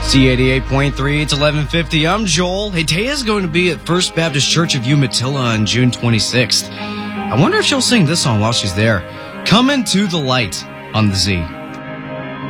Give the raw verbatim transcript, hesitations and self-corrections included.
C eighty-eight point three, it's eleven fifty. I'm Joel. Hey, Taya's going to be at First Baptist Church of Umatilla on June twenty-sixth. I wonder if she'll sing this song while she's there. Come into the light on the Z.